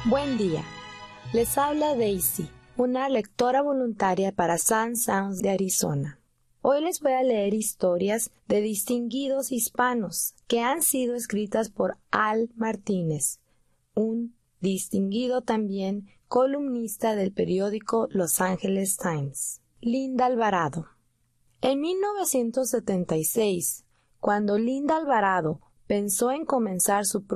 Buen día. Les habla Daisy, una lectora voluntaria para Sun Sounds de Arizona. Hoy les voy a leer historias de distinguidos hispanos que han sido escritas por Al Martínez, un distinguido también columnista del periódico Los Angeles Times. Linda Alvarado. En 1976, cuando Linda Alvarado pensó en comenzar su